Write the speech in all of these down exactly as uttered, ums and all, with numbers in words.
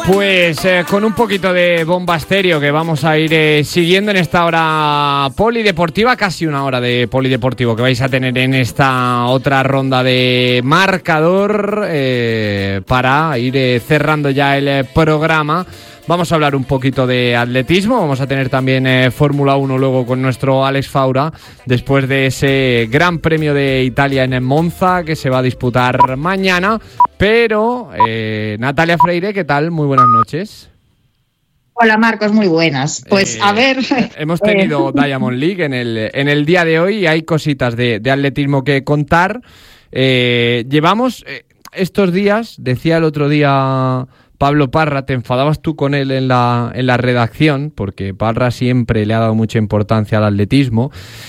Pues eh, con un poquito de bomba estéreo que vamos a ir eh, siguiendo en esta hora polideportiva, casi una hora de polideportivo que vais a tener en esta otra ronda de marcador eh, para ir eh, cerrando ya el eh, programa. Vamos a hablar un poquito de atletismo, vamos a tener también eh, Fórmula uno luego con nuestro Alex Faura, después de ese Gran Premio de Italia en Monza que se va a disputar mañana. Pero, eh, Natalia Freire, ¿qué tal? Muy buenas noches. Hola Marcos, muy buenas. Pues eh, a ver... Hemos tenido eh. Diamond League en el, en el día de hoy y hay cositas de, de atletismo que contar. Eh, llevamos eh, estos días, decía el otro día... Pablo Parra, te enfadabas tú con él en la, en la redacción, porque Parra siempre le ha dado mucha importancia al atletismo,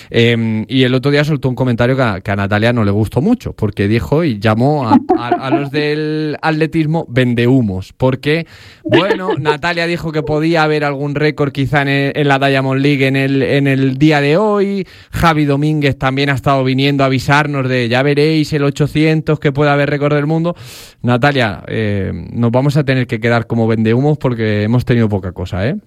eh, y el otro día soltó un comentario que a, que a Natalia no le gustó mucho, porque dijo y llamó a, a, a los del atletismo vendehumos, porque, bueno, Natalia dijo que podía haber algún récord quizá en, el, en la Diamond League en el, en el día de hoy. Javi Domínguez también ha estado viniendo a avisarnos de, ya veréis, el ochocientos que puede haber récord del mundo. Natalia, eh, nos vamos a tener que quedar como vendehumos porque hemos tenido poca cosa, ¿eh?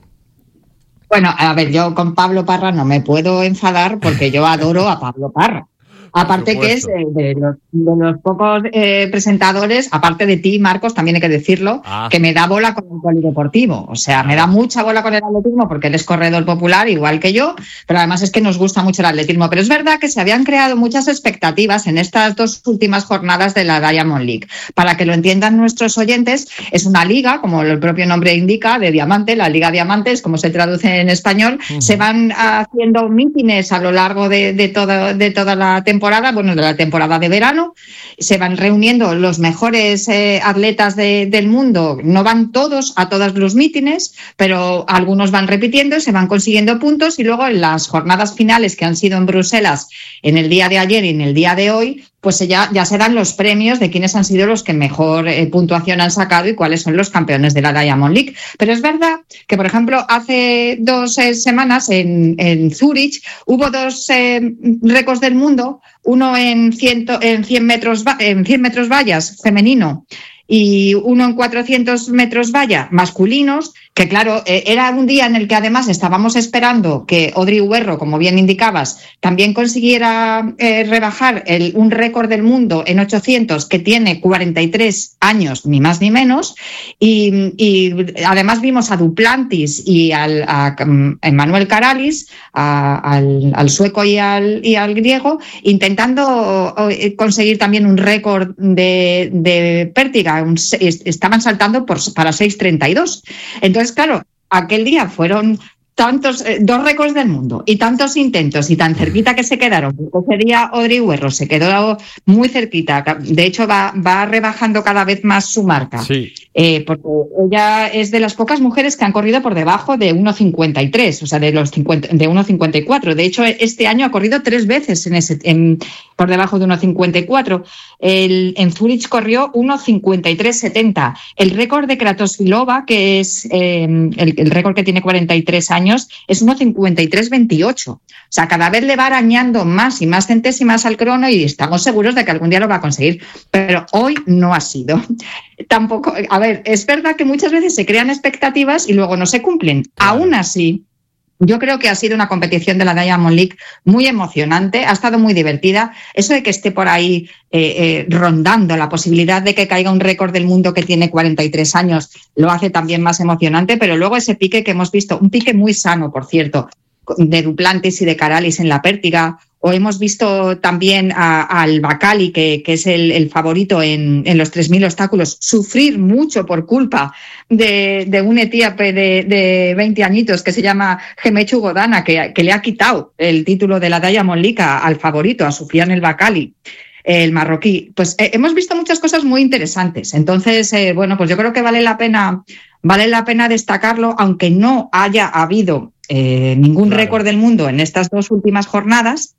Bueno, a ver, yo con Pablo Parra no me puedo enfadar porque yo adoro a Pablo Parra. Aparte que es de, de, los, de los pocos eh, presentadores, aparte de ti, Marcos, también hay que decirlo, ah. que me da bola con el polideportivo. O sea, ah. me da mucha bola con el atletismo porque él es corredor popular, igual que yo, pero además es que nos gusta mucho el atletismo. Pero es verdad que se habían creado muchas expectativas en estas dos últimas jornadas de la Diamond League. Para que lo entiendan nuestros oyentes, es una liga, como el propio nombre indica, de diamante, la Liga Diamantes, como se traduce en español. Uh-huh. Se van haciendo mítines a lo largo de, de, todo, de toda la temporada. Bueno, de la temporada de verano, se van reuniendo los mejores eh, atletas de, del mundo. No van todos a todos los mítines, pero algunos van repitiendo y se van consiguiendo puntos, y luego en las jornadas finales que han sido en Bruselas en el día de ayer y en el día de hoy, pues ya, ya se dan los premios de quiénes han sido los que mejor eh, puntuación han sacado y cuáles son los campeones de la Diamond League. Pero es verdad que, por ejemplo, hace dos eh, semanas en, en Zúrich hubo dos eh, récords del mundo, uno en, ciento, en, cien metros, en cien metros vallas femenino y uno en cuatrocientos metros valla masculinos, que claro, eh, era un día en el que además estábamos esperando que Audrey Huerro, como bien indicabas, también consiguiera eh, rebajar el, un récord del mundo en ochocientos, que tiene cuarenta y tres años, ni más ni menos, y, y además vimos a Duplantis y al, a, a Emmanuel Caralis, a, al, al sueco y al, y al griego, intentando conseguir también un récord de, de pértiga. Un, estaban saltando por, para seis treinta y dos. Entonces, claro, aquel día fueron tantos, eh, dos récords del mundo y tantos intentos y tan cerquita que se quedaron. Ese día Audrey Huerro se quedó muy cerquita. De hecho, va, va rebajando cada vez más su marca. Sí. Eh, porque ella es de las pocas mujeres que han corrido por debajo de uno cincuenta y tres, o sea, de los cincuenta, de uno cincuenta y cuatro. De hecho, este año ha corrido tres veces en ese, en, por debajo de uno cincuenta y cuatro. El, en Zúrich corrió uno cincuenta y tres setenta. El récord de Kratochvílová, que es eh, el, el récord que tiene cuarenta y tres años, es uno cincuenta y tres veintiocho. O sea, cada vez le va arañando más y más centésimas al crono y estamos seguros de que algún día lo va a conseguir. Pero hoy no ha sido. Tampoco, a ver, es verdad que muchas veces se crean expectativas y luego no se cumplen. Claro. Aún así, yo creo que ha sido una competición de la Diamond League muy emocionante, ha estado muy divertida. Eso de que esté por ahí eh, eh, rondando la posibilidad de que caiga un récord del mundo que tiene cuarenta y tres años lo hace también más emocionante, pero luego ese pique que hemos visto, un pique muy sano, por cierto, de Duplantis y de Caralis en la pértiga, o hemos visto también a, a al Bacali, que, que es el, el favorito en, en los tres mil obstáculos, sufrir mucho por culpa de, de un etíope de, de veinte añitos que se llama Gemechu Godana, que, que le ha quitado el título de la Diamond League al favorito, a Soufiane El Bacali, el marroquí. Pues eh, hemos visto muchas cosas muy interesantes. Entonces, eh, bueno, pues yo creo que vale la pena, vale la pena destacarlo, aunque no haya habido Eh, ningún claro. récord del mundo en estas dos últimas jornadas,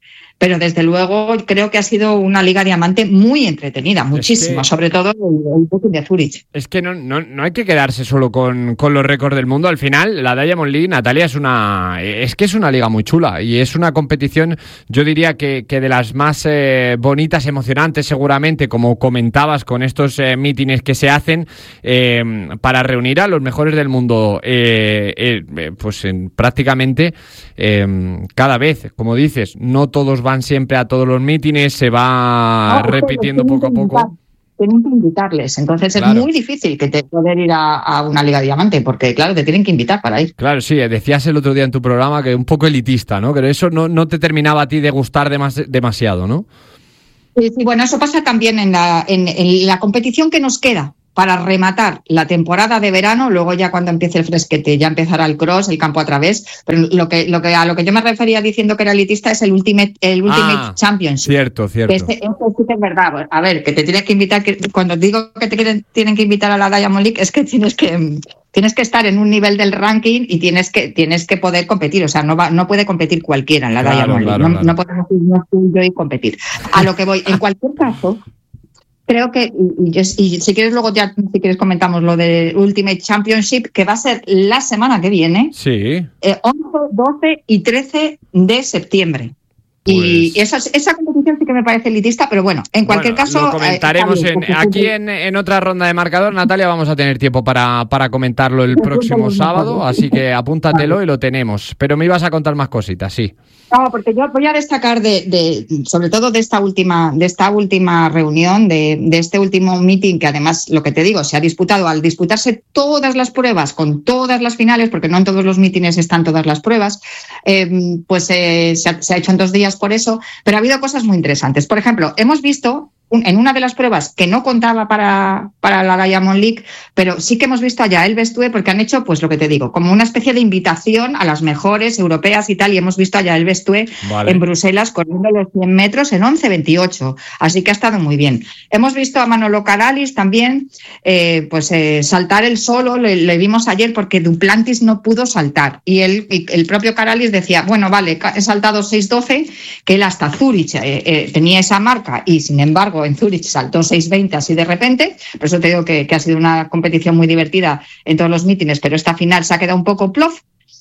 pero desde luego creo que ha sido una Liga Diamante muy entretenida, muchísimo, es que, sobre todo el, el Booking de Zurich. Es que no, no, no hay que quedarse solo con, con los récords del mundo. Al final, la Diamond League, Natalia, es una es que es una liga muy chula y es una competición, yo diría que, que de las más eh, bonitas, emocionantes seguramente, como comentabas, con estos eh, mítines que se hacen eh, para reunir a los mejores del mundo, eh, eh, pues en, prácticamente eh, cada vez, como dices, no todos van siempre a todos los mítines, se va no, repitiendo poco a poco. Tienen que invitarles, entonces claro. Es muy difícil que te poder ir a, a una Liga Diamante, porque claro, te tienen que invitar para ir. Claro, sí, decías el otro día en tu programa que un poco elitista, ¿no? Que eso no, no te terminaba a ti de gustar demas, demasiado, ¿no? Sí, sí, bueno, eso pasa también en la, en, en la competición que nos queda para rematar la temporada de verano, luego ya cuando empiece el fresquete, ya empezará el cross, el campo a través, pero lo que, lo que, a lo que yo me refería diciendo que era elitista es el Ultimate, el Ultimate ah, Championship. Cierto, cierto. Ese, ese sí que es verdad. A ver, que te tienes que invitar, que, cuando digo que te quieren, tienen que invitar a la Diamond League, es que tienes que... Tienes que estar en un nivel del ranking y tienes que tienes que poder competir. O sea, no va, no puede competir cualquiera en la claro, Diamond League. Claro, no, claro. no podemos ir no yo y competir. A lo que voy. En cualquier caso, creo que, y, y, y si quieres luego ya, si quieres comentamos lo del Ultimate Championship, que va a ser la semana que viene. Sí. Eh, once, doce y trece de septiembre. Pues... Y esa, esa competición sí que me parece elitista, pero bueno, en cualquier bueno, caso... Lo comentaremos eh, en, aquí en, en otra ronda de marcador, Natalia, vamos a tener tiempo para, para comentarlo el próximo sábado, así que apúntatelo y lo tenemos. Pero me ibas a contar más cositas, sí. No, porque yo voy a destacar de, de sobre todo de esta última, de esta última reunión, de, de este último meeting, que además, lo que te digo, se ha disputado al disputarse todas las pruebas, con todas las finales, porque no en todos los mítines están todas las pruebas, eh, pues eh, se, ha, se ha hecho en dos días por eso, pero ha habido cosas muy interesantes. Por ejemplo, hemos visto en una de las pruebas que no contaba para, para la Diamond League, pero sí que hemos visto a Yael Bestúe, porque han hecho, pues lo que te digo, como una especie de invitación a las mejores europeas y tal, y hemos visto a Yael Bestúe vale. en Bruselas corriendo los cien metros en once veintiocho, así que ha estado muy bien. Hemos visto a Manolo Caralis también, eh, pues eh, saltar él solo, le, le vimos ayer porque Duplantis no pudo saltar, y él, y el propio Caralis decía, bueno, vale, he saltado seis doce, que él hasta Zurich eh, eh, tenía esa marca, y sin embargo en Zurich saltó seis veinte así de repente, por eso te digo que, que ha sido una competición muy divertida en todos los mítines, pero esta final se ha quedado un poco plof.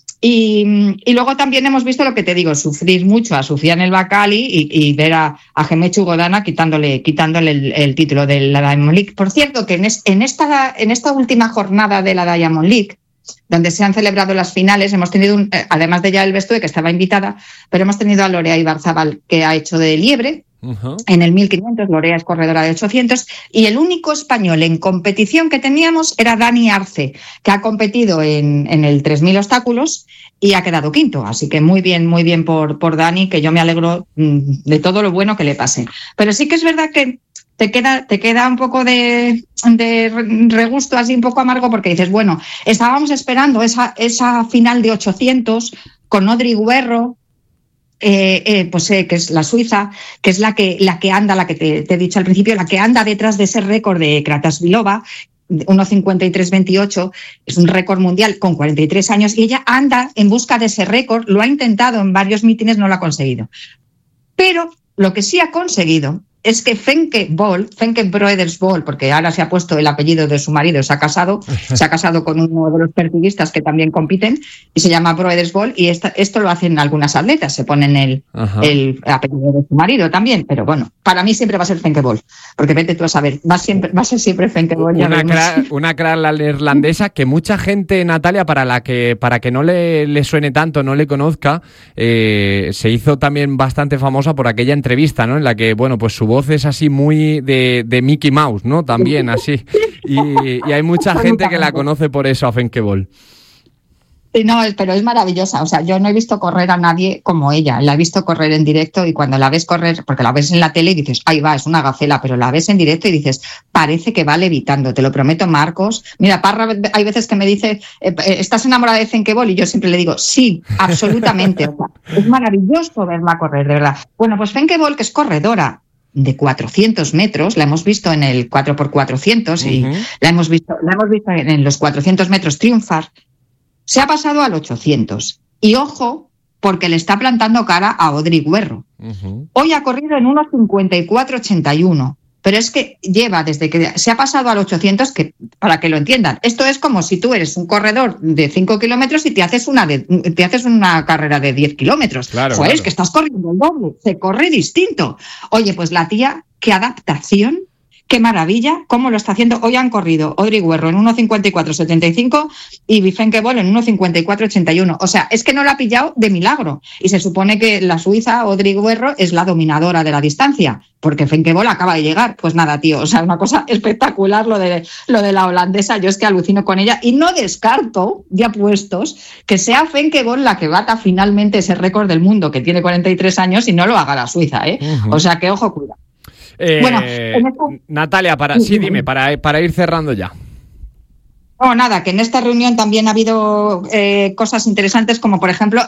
Y, y luego también hemos visto lo que te digo, sufrir mucho a Soufiane El Bakkali y, y ver a, a Gemechu Godana quitándole, quitándole el, el título de la Diamond League. Por cierto, que en, es, en, esta, en esta última jornada de la Diamond League, donde se han celebrado las finales, hemos tenido, un, además de Yael Bestúe, que estaba invitada, pero hemos tenido a Lorea Ibarzabal, que ha hecho de liebre, uh-huh. en el mil quinientos, Lorea es corredora de ochocientos, y el único español en competición que teníamos era Dani Arce, que ha competido en, en el tres mil obstáculos y ha quedado quinto, así que muy bien, muy bien por, por Dani, que yo me alegro mmm, de todo lo bueno que le pase. Pero sí que es verdad que te queda, te queda un poco de, de regusto, así un poco amargo, porque dices, bueno, estábamos esperando esa, esa final de ochocientos con Audrey Guerro, eh, eh, pues eh, que es la suiza, que es la que, la que anda, la que te, te he dicho al principio, la que anda detrás de ese récord de Kratasvilova, uno cincuenta y tres veintiocho, es un récord mundial con cuarenta y tres años, y ella anda en busca de ese récord, lo ha intentado en varios mítines, no lo ha conseguido. Pero lo que sí ha conseguido es que Femke Bol, Femke Broeders Bol, porque ahora se ha puesto el apellido de su marido, se ha casado, se ha casado con uno de los pertiguistas que también compiten y se llama Broeders Bol, y esta, esto lo hacen algunas atletas, se ponen el, el apellido de su marido también, pero bueno, para mí siempre va a ser Femke Bol, porque vete tú a saber, va, siempre, va a ser siempre Femke Bol. Una crack, una crack la neerlandesa que mucha gente, Natalia, para la que para que no le, le suene tanto, no le conozca, eh, se hizo también bastante famosa por aquella entrevista, ¿no? En la que, bueno, pues su voz es así muy de, de Mickey Mouse, ¿no? También así. Y, y hay mucha gente que la conoce por eso a Femke Bol. Sí, no, pero es maravillosa. O sea, yo no he visto correr a nadie como ella. La he visto correr en directo y cuando la ves correr, porque la ves en la tele y dices, ahí va, es una gacela, pero la ves en directo y dices, parece que va levitando. Te lo prometo, Marcos. Mira, Parra, hay veces que me dice, ¿estás enamorada de Femke Bol? Y yo siempre le digo, sí, absolutamente. O sea, es maravilloso verla correr, de verdad. Bueno, pues Femke Bol, que es corredora de cuatrocientos metros, la hemos visto en el cuatro por cuatrocientos y uh-huh. la hemos visto, la hemos visto en los cuatrocientos metros triunfar, se ha pasado al ochocientos. Y ojo, porque le está plantando cara a Audrey Guerro. Uh-huh. Hoy ha corrido en uno cincuenta y cuatro ochenta y uno. Pero es que lleva desde que se ha pasado al ochocientos, que para que lo entiendan, esto es como si tú eres un corredor de cinco kilómetros y te haces una de, te haces una carrera de diez kilómetros. Claro, Joder, claro. Es que estás corriendo el doble, se corre distinto. Oye, pues la tía, qué adaptación, qué maravilla, cómo lo está haciendo. Hoy han corrido Audrey Guerro en uno cincuenta y cuatro setenta y cinco y Bifen Bol en uno cincuenta y cuatro ochenta y uno. O sea, es que no la ha pillado de milagro. Y se supone que la suiza, Audrey Guerro, es la dominadora de la distancia, porque Bol acaba de llegar. Pues nada, tío, o sea, una cosa espectacular lo de, lo de la holandesa. Yo es que alucino con ella y no descarto, ya puestos, que sea Bol la que bata finalmente ese récord del mundo, que tiene cuarenta y tres años, y no lo haga la suiza, ¿eh? Uh-huh. O sea, que ojo, cuidado. Eh, bueno, en esta... Natalia, para, sí, dime, para, para ir cerrando ya. No, nada, que en esta reunión también ha habido eh, cosas interesantes, como por ejemplo